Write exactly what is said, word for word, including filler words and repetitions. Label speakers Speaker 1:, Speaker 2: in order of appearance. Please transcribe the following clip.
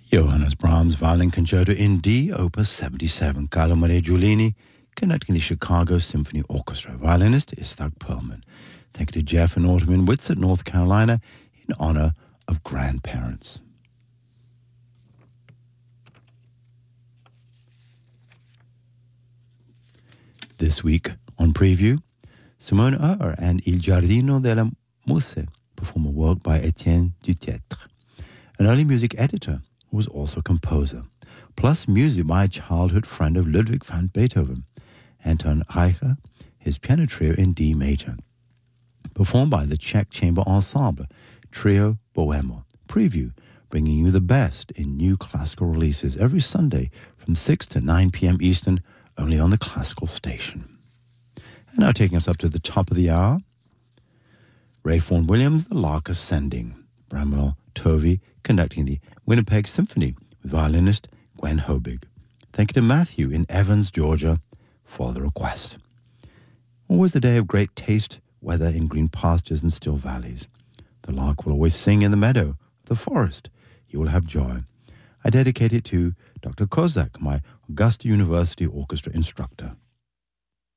Speaker 1: Johannes Brahms Violin Concerto in D, Opus seventy-seven. Carlo Maria Giulini, conducting the Chicago Symphony Orchestra. Violinist is Thug Perlman. Thank you to Jeff and Autumn in Whitsett, North Carolina, in honor of grandparents. This week on Preview, Simone Oer and Il Giardino delle Muse perform a work by Etienne Dutietre, an early music editor who was also a composer, plus music by a childhood friend of Ludwig van Beethoven, Anton Reicher, his piano trio in D major, performed by the Czech Chamber Ensemble, Trio Boemo. Preview, bringing you the best in new classical releases every Sunday from six to nine p.m. Eastern, only on the Classical Station. And now taking us up to the top of the hour, Ray Vaughan Williams, The Lark Ascending. Bramwell Tovey conducting the Winnipeg Symphony with violinist Gwen Hobig. Thank you to Matthew in Evans, Georgia, for the request. Always the day of great taste, weather in green pastures and still valleys. The lark will always sing in the meadow, the forest. You will have joy. I dedicate it to Doctor Kozak, my Augusta University Orchestra instructor.